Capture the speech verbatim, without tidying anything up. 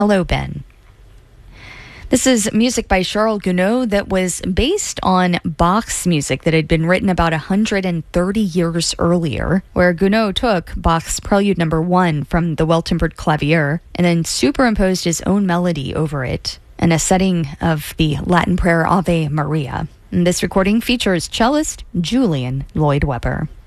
Hello, Ben. This is music by Charles Gounod that was based on Bach's music that had been written about one hundred thirty years earlier, where Gounod took Bach's Prelude Number One from the Well-Tempered Clavier and then superimposed his own melody over it in a setting of the Latin prayer Ave Maria. And this recording features cellist Julian Lloyd Webber.